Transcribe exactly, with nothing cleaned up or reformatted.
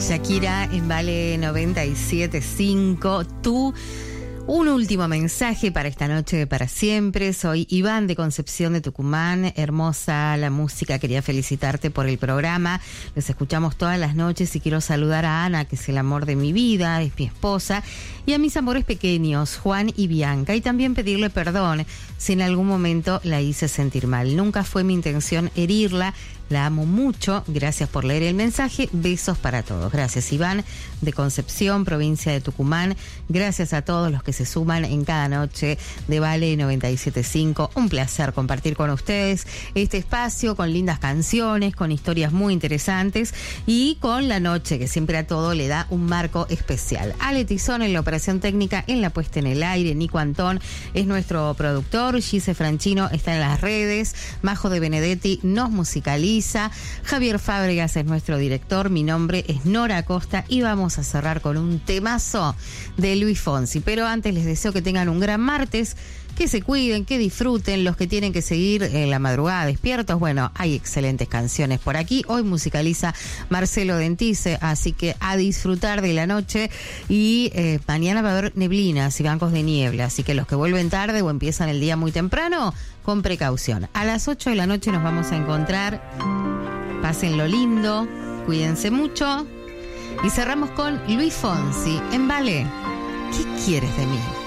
Shakira en Vale noventa y siete punto cinco. Tú, un último mensaje para esta noche de para siempre. Soy Iván de Concepción de Tucumán. Hermosa la música. Quería felicitarte por el programa. Les escuchamos todas las noches y quiero saludar a Ana, que es el amor de mi vida, es mi esposa, y a mis amores pequeños, Juan y Bianca. Y también pedirle perdón si en algún momento la hice sentir mal. Nunca fue mi intención herirla. La amo mucho. Gracias por leer el mensaje. Besos para todos. Gracias, Iván, de Concepción, provincia de Tucumán. Gracias a todos los que se suman en cada noche de Vale noventa y siete punto cinco. Un placer compartir con ustedes este espacio con lindas canciones, con historias muy interesantes y con la noche que siempre a todo le da un marco especial. Ale Tizón en la operación técnica, en la puesta en el aire. Nico Antón es nuestro productor. Gise Franchino está en las redes. Majo de Benedetti nos musicaliza. Javier Fábregas es nuestro director. Mi nombre es Nora Acosta y vamos a cerrar con un temazo de Luis Fonsi. Pero antes les deseo que tengan un gran martes, que se cuiden, que disfruten. Los que tienen que seguir en la madrugada despiertos, bueno, hay excelentes canciones por aquí. Hoy musicaliza Marcelo Dentice, así que a disfrutar de la noche. Y eh, mañana va a haber neblinas y bancos de niebla, así que los que vuelven tarde o empiezan el día muy temprano, con precaución. A las ocho de la noche nos vamos a encontrar. Pásenlo lindo, cuídense mucho. Y cerramos con Luis Fonsi en Vale. ¿Qué quieres de mí?